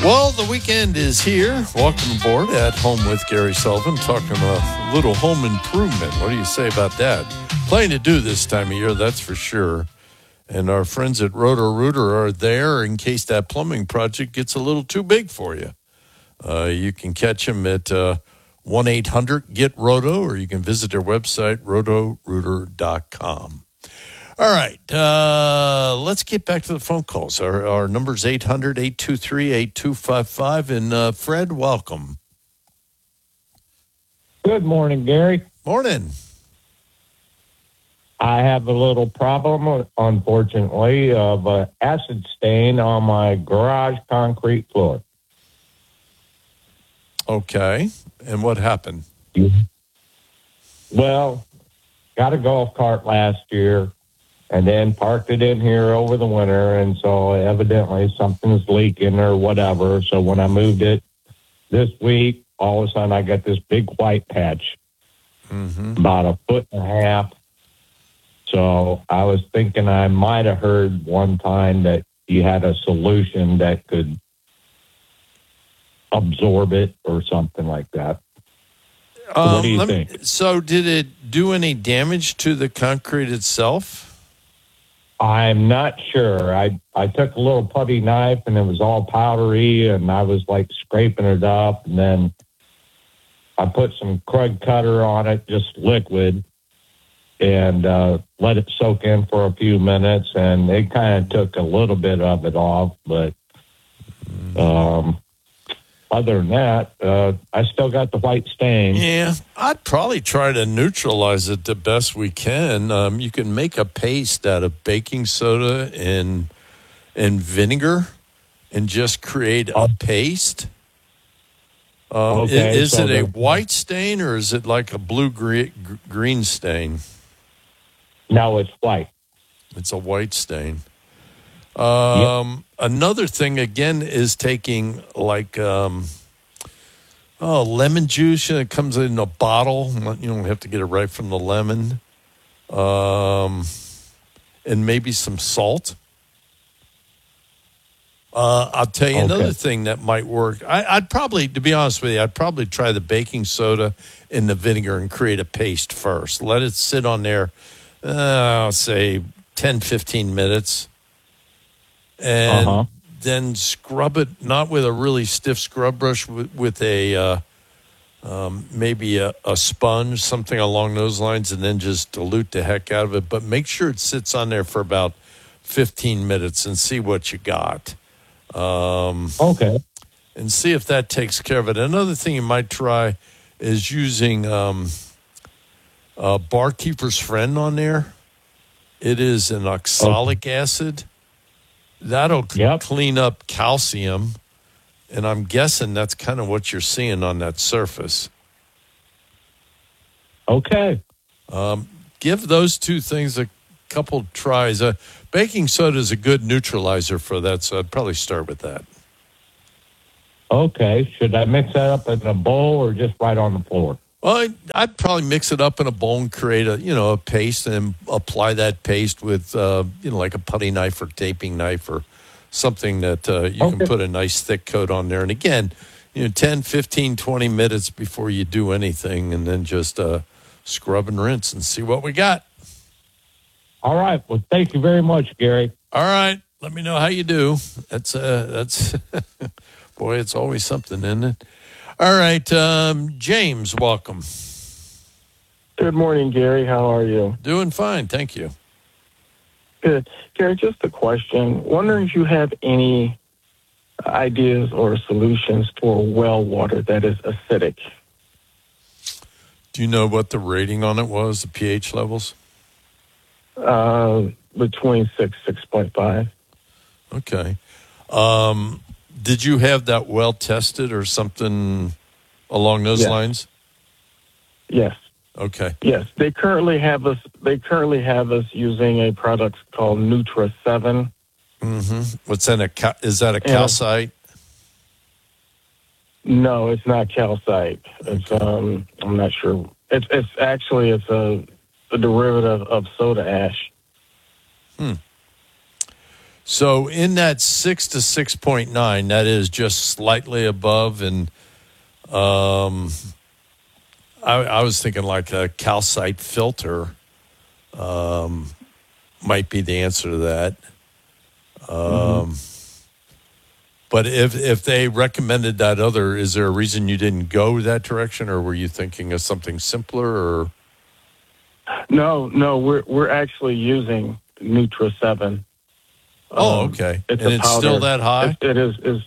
Well, the weekend is here. Welcome aboard at Home with Gary Sullivan, talking a little home improvement. What do you say about that? Plenty to do this time of year, that's for sure. And our friends at Roto-Rooter are there in case that plumbing project gets a little too big for you. You can catch them at 1-800-GET-ROTO, or you can visit their website, rotorooter.com. All right, let's get back to the phone calls. Our number is 800-823-8255. And Fred, welcome. Good morning, Gary. Morning. I have a little problem, unfortunately, of an acid stain on my garage concrete floor. Okay, and what happened? Well, got a golf cart last year and then parked it in here over the winter, and so evidently something's leaking or whatever. So when I moved it this week, all of a sudden I got this big white patch, about a foot and a half. So I was thinking I might have heard one time that you had a solution that could absorb it or something like that. What do you think? So did it do any damage to the concrete itself? I'm not sure. I took a little putty knife and it was all powdery and I was like scraping it up, and then I put some Krug cutter on it, just liquid, and let it soak in for a few minutes, and it kind of took a little bit of it off, but other than that, I still got the white stain. Yeah, I'd probably try to neutralize it the best we can. You can make a paste out of baking soda and vinegar and just create a paste. Okay, is it a white stain or is it like a blue-green stain? No, it's white. It's a white stain. Yep. Another thing, again, is taking like lemon juice. It comes in a bottle. You don't have to get it right from the lemon. And maybe some salt. I'll tell you another thing that might work. I'd probably, to be honest with you, I'd probably try the baking soda and the vinegar and create a paste first. Let it sit on there, I'll say 10, 15 minutes. And then scrub it, not with a really stiff scrub brush, with a maybe a sponge, something along those lines, and then just dilute the heck out of it. But make sure it sits on there for about 15 minutes and see what you got. And see if that takes care of it. Another thing you might try is using Barkeeper's Friend on there. It is an oxalic acid. That'll clean up calcium, and I'm guessing that's kind of what you're seeing on that surface. Okay. Give those two things a couple tries. Baking soda is a good neutralizer for that, so I'd probably start with that. Okay. Should I mix that up in a bowl or just right on the floor? Well, I'd probably mix it up in a bowl and create a paste, and apply that paste with, like a putty knife or taping knife or something that you can put a nice thick coat on there. And again, 10, 15, 20 minutes before you do anything, and then just scrub and rinse and see what we got. All right. Well, thank you very much, Gary. All right. Let me know how you do. That's boy, it's always something, isn't it? All right, James, welcome. Good morning, Gary. How are you? Doing fine, thank you. Good. Gary, just a question. Wondering if you have any ideas or solutions for well water that is acidic. Do you know what the rating on it was, the pH levels? Between 6.5. Okay. Did you have that well tested or something along those lines? Yes. Okay. Yes, they currently have us using a product called Nutra 7. What's in is that a calcite? No, it's not calcite. It's I'm not sure. It's a derivative of soda ash. So in that 6 to 6.9, that is just slightly above, and I was thinking like a calcite filter might be the answer to that. But if they recommended that other, is there a reason you didn't go that direction, or were you thinking of something simpler? Or No, we're actually using Nutra 7. okay, It's and a it's powder. still that high? It is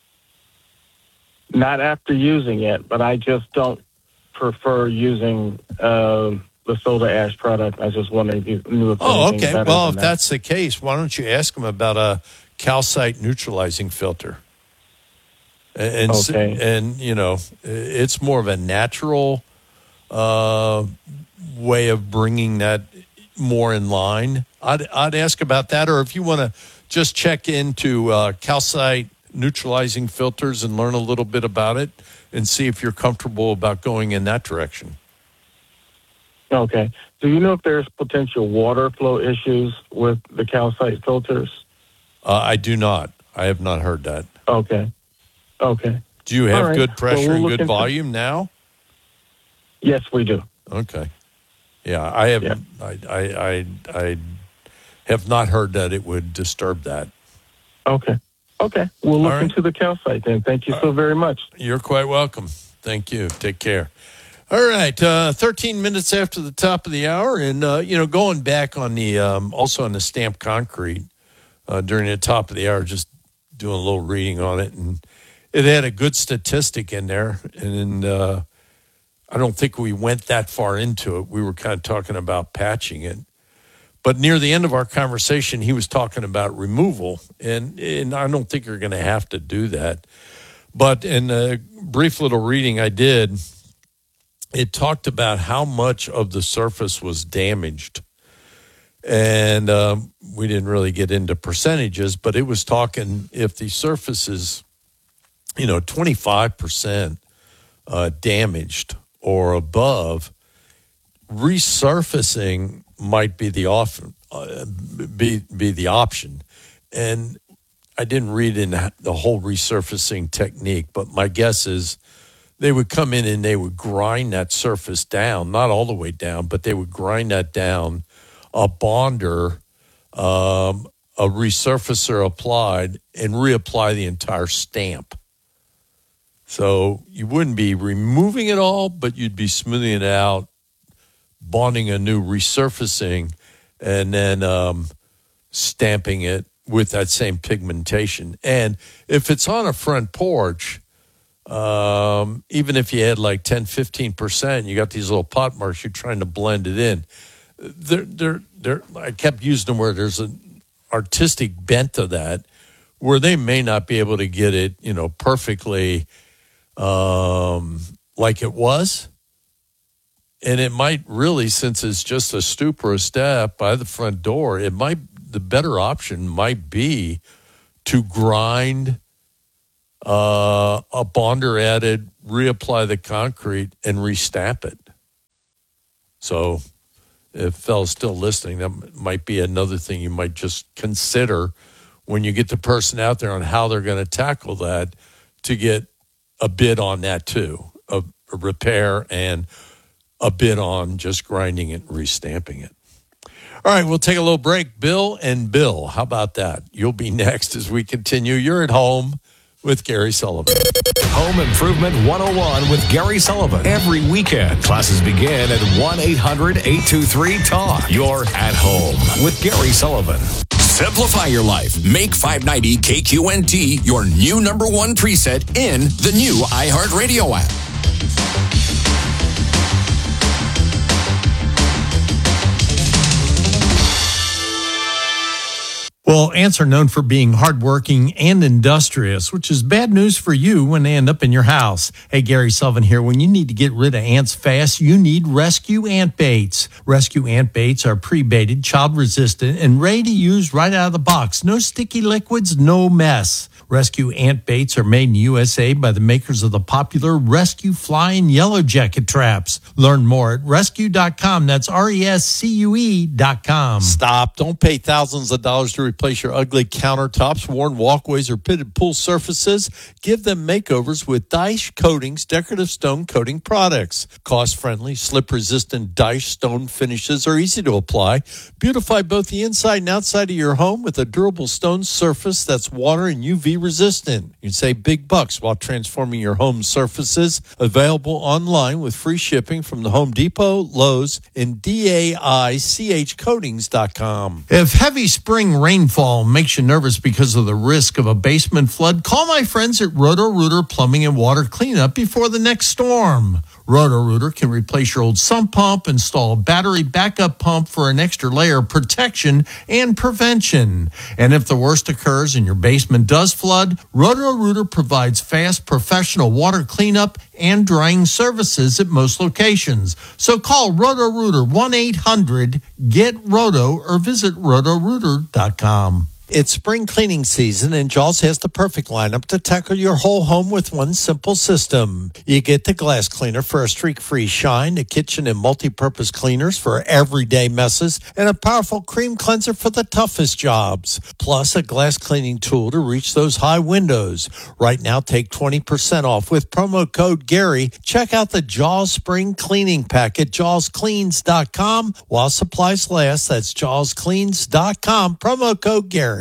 not after using it, but I just don't prefer using the soda ash product. I was just wondering if you knew if anything Okay. better Well, than if that. that's the case, why don't you ask them about a calcite neutralizing filter? And Okay. it's more of a natural way of bringing that more in line. I'd ask about that, or if you want to just check into calcite neutralizing filters and learn a little bit about it, and see if you're comfortable about going in that direction. Okay. Do you know if there's potential water flow issues with the calcite filters? I do not. I have not heard that. Okay. Do you have All right. good pressure Well, we'll and look good into- volume now? Yes, we do. Okay. Yeah, I have. Yeah. I have not heard that it would disturb that. Okay. We'll look All right. into the calcite then. Thank you so very much. You're quite welcome. Thank you. Take care. All right, 13 minutes after the top of the hour, and going back on the also on the stamped concrete during the top of the hour, just doing a little reading on it, and it had a good statistic in there, and I don't think we went that far into it. We were kind of talking about patching it. But near the end of our conversation, he was talking about removal, and I don't think you're going to have to do that. But in a brief little reading I did, it talked about how much of the surface was damaged. And we didn't really get into percentages, but it was talking if the surface is, 25% damaged or above, resurfacing might be the option. And I didn't read in the whole resurfacing technique, but my guess is they would come in and they would grind that surface down, not all the way down, but they would grind that down, a bonder, a resurfacer applied, and reapply the entire stamp. So you wouldn't be removing it all, but you'd be smoothing it out, bonding a new resurfacing, and then stamping it with that same pigmentation. And if it's on a front porch, even if you had like 10, 15%, you got these little pot marks, you're trying to blend it in. I kept using them where there's an artistic bent to that, where they may not be able to get it, perfectly like it was. And it might really, since it's just a stoop or a step by the front door, the better option might be to grind a bonder added, reapply the concrete, and restamp it. So if fellas still listening, that might be another thing you might just consider when you get the person out there on how they're going to tackle that, to get a bid on that too, a repair and a bid on just grinding it and restamping it. All right, we'll take a little break. Bill and Bill, how about that? You'll be next as we continue. You're at home with Gary Sullivan. Home Improvement 101 with Gary Sullivan. Every weekend, classes begin at 1-800-823-TALK. You're at home with Gary Sullivan. Simplify your life. Make 590 KQNT your new #1 preset in the new iHeartRadio app. Well, ants are known for being hardworking and industrious, which is bad news for you when they end up in your house. Hey, Gary Sullivan here. When you need to get rid of ants fast, you need Rescue Ant Baits. Rescue Ant Baits are pre-baited, child-resistant, and ready to use right out of the box. No sticky liquids, no mess. Rescue ant baits are made in USA by the makers of the popular Rescue Fly and Yellow Jacket traps. Learn more at rescue.com. That's RESCUE.com. Stop. Don't pay thousands of dollars to replace your ugly countertops, worn walkways, or pitted pool surfaces. Give them makeovers with Daesh Coatings decorative stone coating products. Cost-friendly, slip-resistant Daesh stone finishes are easy to apply. Beautify both the inside and outside of your home with a durable stone surface that's water and UV resistant. You can save big bucks while transforming your home surfaces. Available online with free shipping from the Home Depot, Lowe's, and DAICHcoatings.com. If heavy spring rainfall makes you nervous because of the risk of a basement flood, call my friends at Roto-Rooter Plumbing and Water Cleanup before the next storm. Roto-Rooter can replace your old sump pump, install a battery backup pump for an extra layer of protection and prevention. And if the worst occurs and your basement does flood, Roto-Rooter provides fast professional water cleanup and drying services at most locations. So call Roto-Rooter 1-800-GET-ROTO or visit rotorooter.com. It's spring cleaning season, and Jaws has the perfect lineup to tackle your whole home with one simple system. You get the glass cleaner for a streak-free shine, the kitchen and multi-purpose cleaners for everyday messes, and a powerful cream cleanser for the toughest jobs. Plus, a glass cleaning tool to reach those high windows. Right now, take 20% off with promo code Gary. Check out the Jaws Spring Cleaning Pack at jawscleans.com while supplies last. That's jawscleans.com, promo code Gary.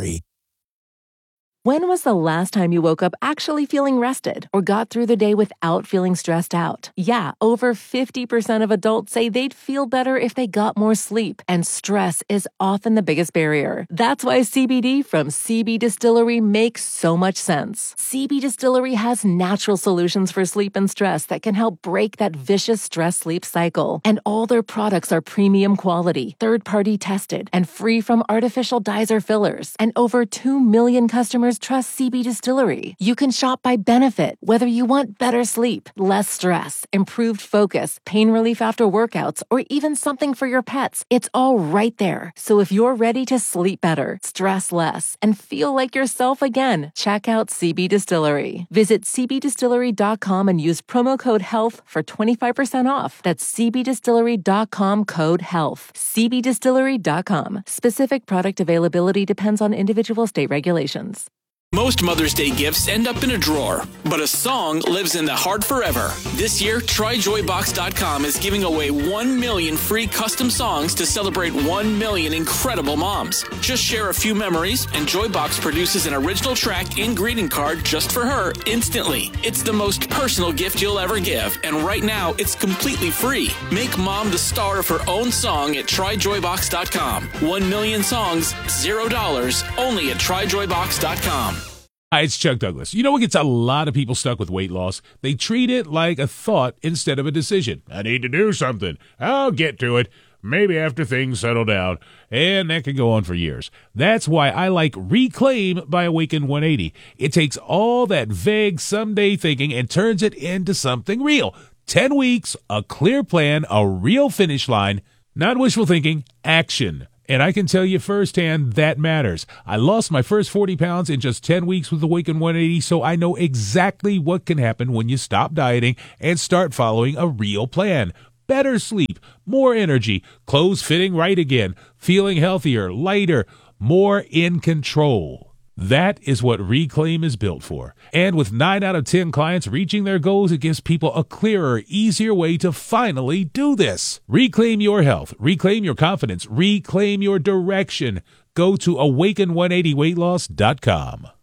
When was the last time you woke up actually feeling rested or got through the day without feeling stressed out? Yeah, over 50% of adults say they'd feel better if they got more sleep, and stress is often the biggest barrier. That's why CBD from CB Distillery makes so much sense. CB Distillery has natural solutions for sleep and stress that can help break that vicious stress-sleep cycle. And all their products are premium quality, third-party tested, and free from artificial dyes or fillers. And over 2 million customers trust CB Distillery. You can shop by benefit, whether you want better sleep, less stress, improved focus, pain relief after workouts, or even something for your pets. It's all right there. So if you're ready to sleep better, stress less, and feel like yourself again, check out CB Distillery. Visit cbdistillery.com and use promo code HEALTH for 25% off. That's cbdistillery.com, code HEALTH. cbdistillery.com. Specific product availability depends on individual state regulations. Most Mother's Day gifts end up in a drawer, but a song lives in the heart forever. This year, TryJoyBox.com is giving away 1 million free custom songs to celebrate 1 million incredible moms. Just share a few memories, and Joybox produces an original track and greeting card just for her instantly. It's the most personal gift you'll ever give, and right now, it's completely free. Make mom the star of her own song at TryJoyBox.com. 1 million songs, $0, only at TryJoyBox.com. Hi, it's Chuck Douglas. You know what gets a lot of people stuck with weight loss? They treat it like a thought instead of a decision. I need to do something. I'll get to it. Maybe after things settle down. And that can go on for years. That's why I like Reclaim by Awaken 180. It takes all that vague someday thinking and turns it into something real. 10 weeks, a clear plan, a real finish line. Not wishful thinking, action. And I can tell you firsthand that matters. I lost my first 40 pounds in just 10 weeks with Awaken 180, so I know exactly what can happen when you stop dieting and start following a real plan. Better sleep, more energy, clothes fitting right again, feeling healthier, lighter, more in control. That is what Reclaim is built for. And with 9 out of 10 clients reaching their goals, it gives people a clearer, easier way to finally do this. Reclaim your health. Reclaim your confidence. Reclaim your direction. Go to awaken180weightloss.com.